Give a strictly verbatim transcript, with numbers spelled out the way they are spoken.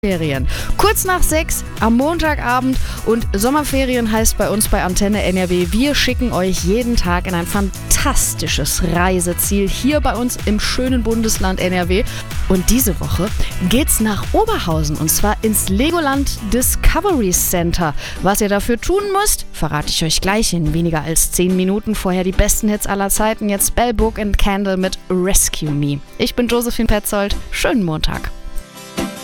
Ferien. Kurz nach sechs am Montagabend und Sommerferien heißt bei uns bei Antenne N R W, wir schicken euch jeden Tag in ein fantastisches Reiseziel hier bei uns im schönen Bundesland N R W. Und diese Woche geht's nach Oberhausen und zwar ins Legoland Discovery Center. Was ihr dafür tun müsst, verrate ich euch gleich in weniger als zehn Minuten. Vorher die besten Hits aller Zeiten, jetzt Bell, Book and Candle mit Rescue Me. Ich bin Josephine Petzold, schönen Montag.